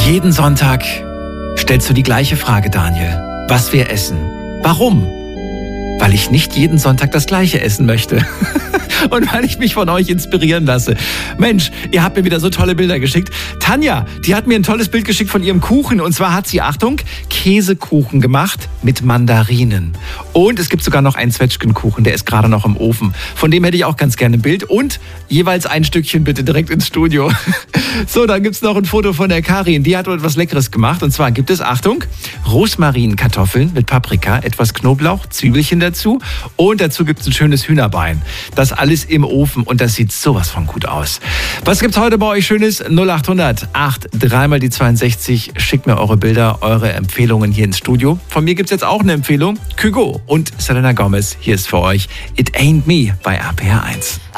Jeden Sonntag stellst du die gleiche Frage, Daniel. Was wir essen. Warum? Weil ich nicht jeden Sonntag das Gleiche essen möchte. Und weil ich mich von euch inspirieren lasse. Mensch, ihr habt mir wieder so tolle Bilder geschickt. Tanja, die hat mir ein tolles Bild geschickt von ihrem Kuchen. Und zwar hat sie, Achtung, Käsekuchen gemacht mit Mandarinen. Und es gibt sogar noch einen Zwetschgenkuchen, der ist gerade noch im Ofen. Von dem hätte ich auch ganz gerne ein Bild. Und jeweils ein Stückchen bitte direkt ins Studio. So, dann gibt's noch ein Foto von der Karin. Die hat etwas Leckeres gemacht. Und zwar gibt es, Achtung, Rosmarinkartoffeln mit Paprika, etwas Knoblauch, Zwiebelchen dazu. Und dazu gibt's ein schönes Hühnerbein. Das alles im Ofen und das sieht sowas von gut aus. Was gibt's heute bei euch Schönes? 0800 83 die 62. Schickt mir eure Bilder, eure Empfehlungen hier ins Studio. Von mir gibt's jetzt auch eine Empfehlung. Kygo und Selena Gomez. Hier ist für euch It Ain't Me bei RPR 1.